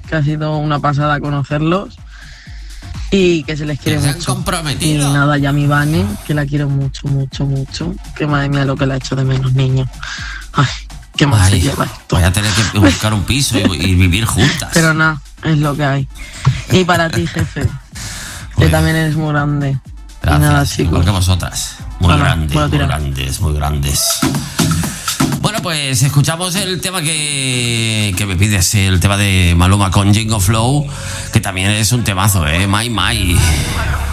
que ha sido una pasada conocerlos y que se les quiere Que se han mucho. comprometido. Y nada, ya mi Vane, que la quiero mucho, mucho, mucho. Que madre mía lo que la he hecho de menos, niño. Ay, qué mal se Ay, lleva esto. voy a tener que buscar un piso y vivir juntas. Pero nada, es lo que hay. Y para ti, jefe, que Bueno. también eres muy grande. Gracias, Y nada, igual chicos. que vosotras. Muy Bueno, grandes, voy a muy tirar. grandes, muy grandes. Bueno, pues escuchamos el tema que me pides, el tema de Maluma con Jingo Flow, que también es un temazo, My.